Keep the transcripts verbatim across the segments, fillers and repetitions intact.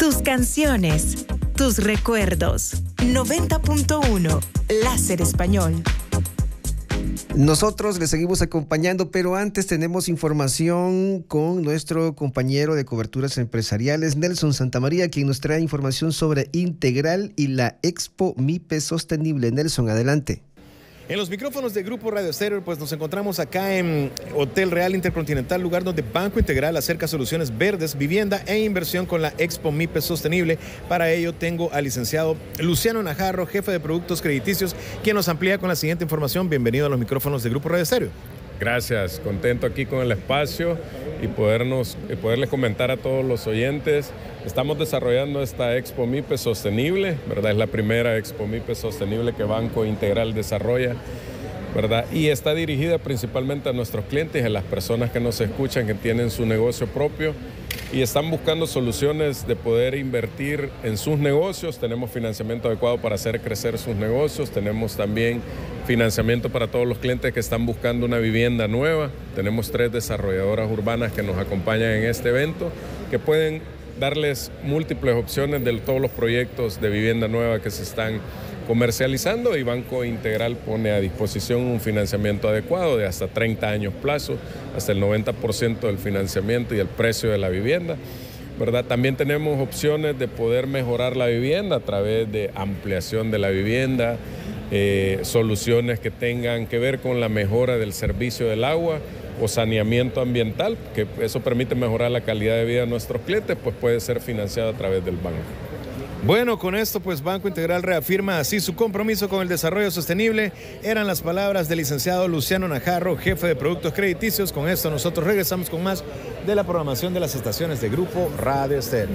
tus canciones, tus recuerdos. noventa punto uno, Láser Español. Nosotros le seguimos acompañando, pero antes tenemos información con nuestro compañero de coberturas empresariales, Nelson Santamaría, quien nos trae información sobre Integral y la Expo MIPE Sostenible. Nelson, adelante. En los micrófonos de Grupo Radio Estéreo, pues nos encontramos acá en Hotel Real Intercontinental, lugar donde Banco Integral acerca soluciones verdes, vivienda e inversión con la Expo MIPE Sostenible. Para ello tengo al licenciado Luciano Najarro, jefe de productos crediticios, quien nos amplía con la siguiente información. Bienvenido a los micrófonos de Grupo Radio Estéreo. Gracias, contento aquí con el espacio y podernos, y poderles comentar a todos los oyentes. Estamos desarrollando esta Expo MIPE Sostenible, ¿verdad? Es la primera Expo MIPE Sostenible que Banco Integral desarrolla, ¿verdad? Y está dirigida principalmente a nuestros clientes, a las personas que nos escuchan, que tienen su negocio propio y están buscando soluciones de poder invertir en sus negocios. Tenemos financiamiento adecuado para hacer crecer sus negocios. Tenemos también financiamiento para todos los clientes que están buscando una vivienda nueva. Tenemos tres desarrolladoras urbanas que nos acompañan en este evento, que pueden darles múltiples opciones de todos los proyectos de vivienda nueva que se están comercializando, y Banco Integral pone a disposición un financiamiento adecuado de hasta treinta años plazo, hasta el noventa por ciento del financiamiento y el precio de la vivienda, ¿verdad? También tenemos opciones de poder mejorar la vivienda a través de ampliación de la vivienda, eh, soluciones que tengan que ver con la mejora del servicio del agua o saneamiento ambiental, que eso permite mejorar la calidad de vida de nuestros clientes, pues puede ser financiado a través del banco. Bueno, con esto pues Banco Integral reafirma así su compromiso con el desarrollo sostenible. Eran las palabras del licenciado Luciano Najarro, jefe de productos crediticios. Con esto nosotros regresamos con más de la programación de las estaciones de Grupo Radio Estéreo.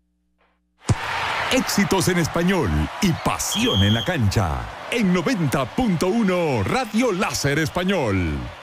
Éxitos en español y pasión en la cancha. En noventa punto uno Radio Láser Español.